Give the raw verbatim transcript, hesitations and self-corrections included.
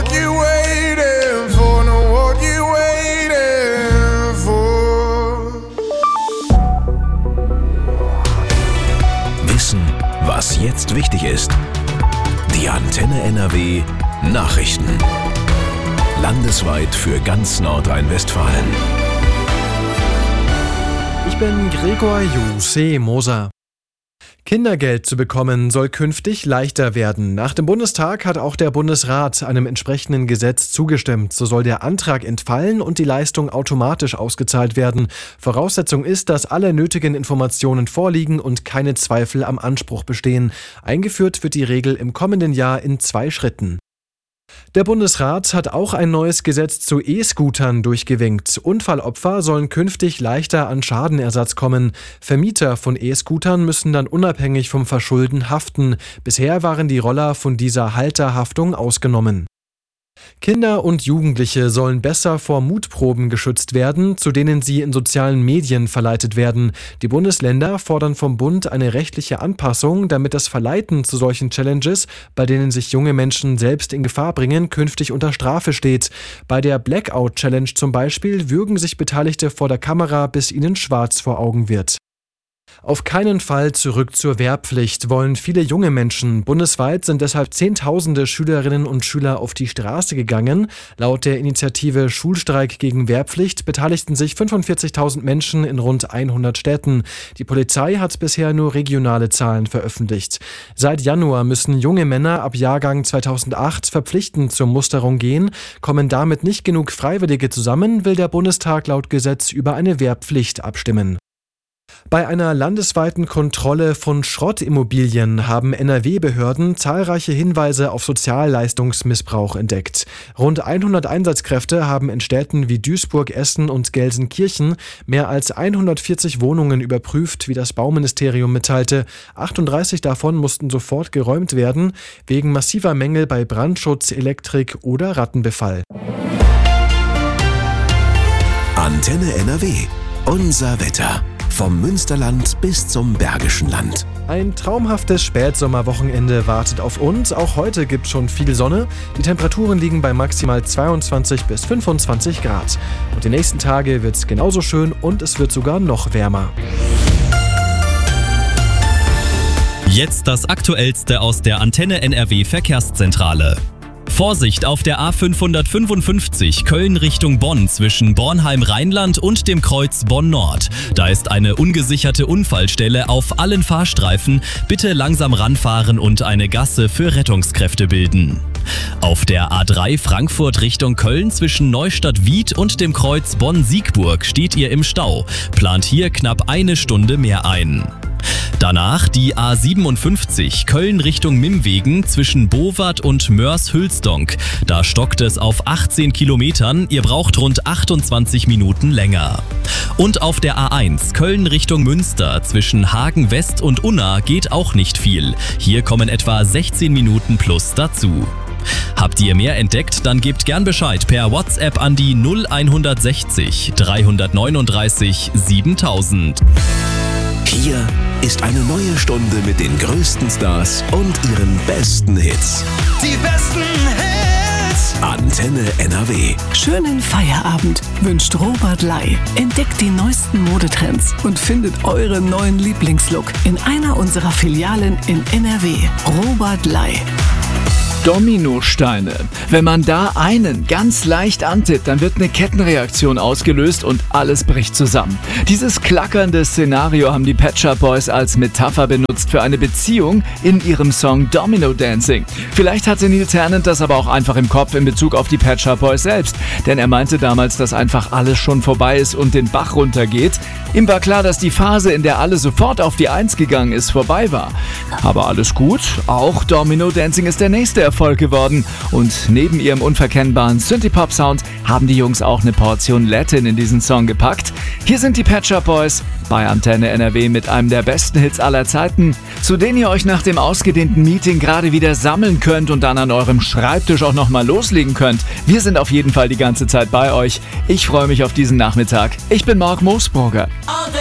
what you waiting for, know what you waiting for. Wissen, was jetzt wichtig ist. Die Antenne N R W Nachrichten. Landesweit für ganz Nordrhein-Westfalen. Ich bin Gregor Jose Moser. Kindergeld zu bekommen soll künftig leichter werden. Nach dem Bundestag hat auch der Bundesrat einem entsprechenden Gesetz zugestimmt. So soll der Antrag entfallen und die Leistung automatisch ausgezahlt werden. Voraussetzung ist, dass alle nötigen Informationen vorliegen und keine Zweifel am Anspruch bestehen. Eingeführt wird die Regel im kommenden Jahr in zwei Schritten. Der Bundesrat hat auch ein neues Gesetz zu E-Scootern durchgewinkt. Unfallopfer sollen künftig leichter an Schadenersatz kommen. Vermieter von E-Scootern müssen dann unabhängig vom Verschulden haften. Bisher waren die Roller von dieser Halterhaftung ausgenommen. Kinder und Jugendliche sollen besser vor Mutproben geschützt werden, zu denen sie in sozialen Medien verleitet werden. Die Bundesländer fordern vom Bund eine rechtliche Anpassung, damit das Verleiten zu solchen Challenges, bei denen sich junge Menschen selbst in Gefahr bringen, künftig unter Strafe steht. Bei der Blackout-Challenge zum Beispiel würgen sich Beteiligte vor der Kamera, bis ihnen schwarz vor Augen wird. Auf keinen Fall zurück zur Wehrpflicht wollen viele junge Menschen. Bundesweit sind deshalb Zehntausende Schülerinnen und Schüler auf die Straße gegangen. Laut der Initiative Schulstreik gegen Wehrpflicht beteiligten sich fünfundvierzigtausend Menschen in rund hundert Städten. Die Polizei hat bisher nur regionale Zahlen veröffentlicht. Seit Januar müssen junge Männer ab Jahrgang zweitausendacht verpflichtend zur Musterung gehen. Kommen damit nicht genug Freiwillige zusammen, will der Bundestag laut Gesetz über eine Wehrpflicht abstimmen. Bei einer landesweiten Kontrolle von Schrottimmobilien haben N R W-Behörden zahlreiche Hinweise auf Sozialleistungsmissbrauch entdeckt. Rund hundert Einsatzkräfte haben in Städten wie Duisburg, Essen und Gelsenkirchen mehr als hundertvierzig Wohnungen überprüft, wie das Bauministerium mitteilte. achtunddreißig davon mussten sofort geräumt werden, wegen massiver Mängel bei Brandschutz, Elektrik oder Rattenbefall. Antenne N R W. Unser Wetter. Vom Münsterland bis zum Bergischen Land. Ein traumhaftes Spätsommerwochenende wartet auf uns. Auch heute gibt es schon viel Sonne. Die Temperaturen liegen bei maximal zweiundzwanzig bis fünfundzwanzig Grad. Und die nächsten Tage wird es genauso schön und es wird sogar noch wärmer. Jetzt das Aktuellste aus der Antenne N R W Verkehrszentrale. Vorsicht auf der A fünfhundertfünfundfünfzig Köln Richtung Bonn zwischen Bornheim-Rheinland und dem Kreuz Bonn-Nord. Da ist eine ungesicherte Unfallstelle auf allen Fahrstreifen. Bitte langsam ranfahren und eine Gasse für Rettungskräfte bilden. Auf der A drei Frankfurt Richtung Köln zwischen Neustadt-Wied und dem Kreuz Bonn-Siegburg steht ihr im Stau. Plant hier knapp eine Stunde mehr ein. Danach die A siebenundfünfzig Köln Richtung Mimmwegen zwischen Bowart und Mörs-Hülsdonk. Da stockt es auf achtzehn Kilometern, ihr braucht rund achtundzwanzig Minuten länger. Und auf der A eins Köln Richtung Münster zwischen Hagen West und Unna geht auch nicht viel. Hier kommen etwa sechzehn Minuten plus dazu. Habt ihr mehr entdeckt, dann gebt gern Bescheid per WhatsApp an die null hundertsechzig dreihundertneununddreißig siebentausend. Hier ist eine neue Stunde mit den größten Stars und ihren besten Hits. Die besten Hits. Antenne N R W. Schönen Feierabend wünscht Robert Lai. Entdeckt die neuesten Modetrends und findet euren neuen Lieblingslook in einer unserer Filialen in N R W. Robert Lai. Dominosteine. Wenn man da einen ganz leicht antippt, dann wird eine Kettenreaktion ausgelöst und alles bricht zusammen. Dieses klackernde Szenario haben die Pet Shop Boys als Metapher benutzt für eine Beziehung in ihrem Song Domino Dancing. Vielleicht hatte Neil Tennant das aber auch einfach im Kopf in Bezug auf die Pet Shop Boys selbst, denn er meinte damals, dass einfach alles schon vorbei ist und den Bach runtergeht. Ihm war klar, dass die Phase, in der alle sofort auf die Eins gegangen ist, vorbei war. Aber alles gut, auch Domino Dancing ist der nächste Erfolg geworden. Und neben ihrem unverkennbaren Synthie-Pop-Sound haben die Jungs auch eine Portion Latin in diesen Song gepackt. Hier sind die Pet Shop Boys bei Antenne N R W mit einem der besten Hits aller Zeiten, zu denen ihr euch nach dem ausgedehnten Meeting gerade wieder sammeln könnt und dann an eurem Schreibtisch auch nochmal loslegen könnt. Wir sind auf jeden Fall die ganze Zeit bei euch. Ich freue mich auf diesen Nachmittag. Ich bin Marc Moosburger. All